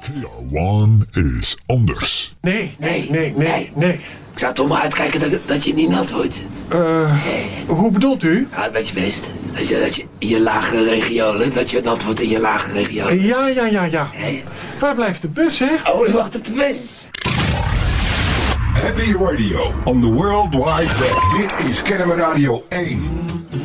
KR1 is anders. Nee. Ik zou toch maar uitkijken dat je niet nat wordt. Hoe bedoelt u? Ja, weet je best. Dat je in je lagere regionen, dat je nat wordt in je lagere regionen. Ja. Waar blijft de bus, hè? Oh, je wacht op de bus. Happy Radio on the World Wide Web. Dit is Kennemer Radio 1.